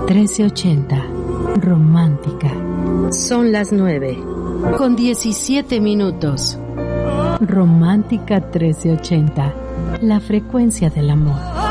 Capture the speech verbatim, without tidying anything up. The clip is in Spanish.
trece ochenta. Romántica. Son las nueve. Con diecisiete minutos. Romántica trece ochenta. La frecuencia del amor.